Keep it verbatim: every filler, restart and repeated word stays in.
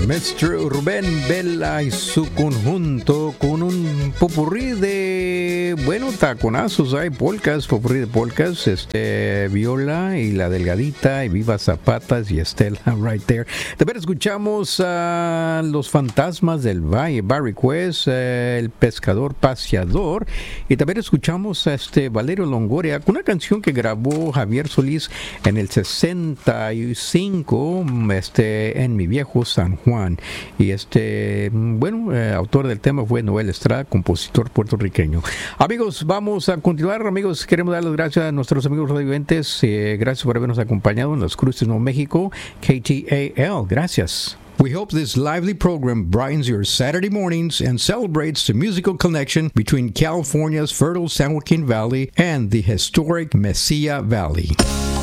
mister Rubén Vela y su conjunto con un popurrí de, bueno, taconazos, hay polcas, popurrí de polcas, este, Viola y La Delgadita y Viva Zapatas y Estela, right there. También escuchamos a Los Fantasmas del Valle, Barry Quest, eh, El Pescador Paseador, y también escuchamos a este Valerio Longoria con una canción que grabó Javier Solís en el sesenta y cinco, este, en Mi Viejo San Juan. Y este, bueno, eh, autor del tema fue Noel Estrada, compositor puertorriqueño. Amigos, vamos a continuar. Amigos, queremos dar las gracias a nuestros amigos radiovidentes. Eh, gracias por habernos acompañado en Las Cruces, Nuevo México, K T A L. Gracias. We hope this lively program brightens your Saturday mornings and celebrates the musical connection between California's fertile San Joaquin Valley and the historic Mesilla Valley.